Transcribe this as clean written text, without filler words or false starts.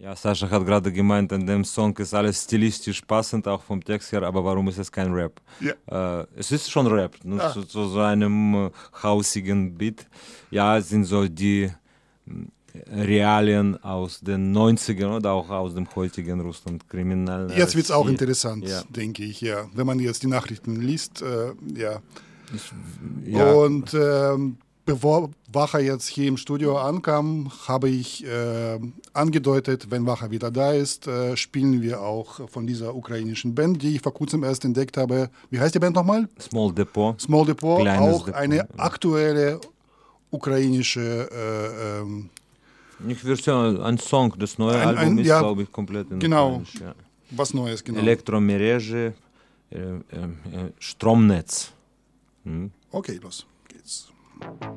Ja, Sascha hat gerade gemeint, an dem Song ist alles stilistisch passend, auch vom Text her, aber warum ist es kein Rap? Ja. Es ist schon Rap, nur zu so einem hausigen Beat. Ja, es sind so die Realien aus den 90ern oder auch aus dem heutigen Russland kriminellen. Jetzt wird es auch interessant, Ja. denke ich, ja. Wenn man jetzt die Nachrichten liest, ja. Ja. Und bevor Wacha jetzt hier im Studio ankam, habe ich angedeutet, wenn Wacha wieder da ist, spielen wir auch von dieser ukrainischen Band, die ich vor kurzem erst entdeckt habe. Wie heißt die Band nochmal? Small Depot. Small Depot, Kleines auch Depot, eine aktuelle ukrainische Nicht Version, ein Song. Das neue Album ist, glaube ich, komplett in Ukrainisch. Ja. Was Neues, genau. Elektromereje, Stromnetz. Okay, los geht's.